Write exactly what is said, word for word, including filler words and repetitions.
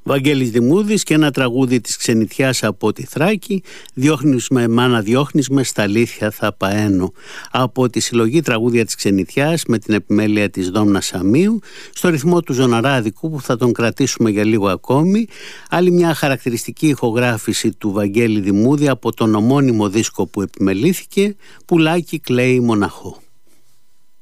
Βαγγέλης Δημούδης και ένα τραγούδι της ξενιτιάς από τη Θράκη, «Διώχνεις με μάνα διώχνεις με, στα αλήθεια θα παένω», από τη συλλογή τραγούδια της ξενιτιάς με την επιμέλεια της Δόμνας Σαμίου, στο ρυθμό του Ζωναράδικου που θα τον κρατήσουμε για λίγο ακόμη. Άλλη μια χαρακτηριστική ηχογράφηση του Βαγγέλη Δημούδη από τον ομώνυμο δίσκο που επιμελήθηκε, «Πουλάκι κλαίει μοναχό».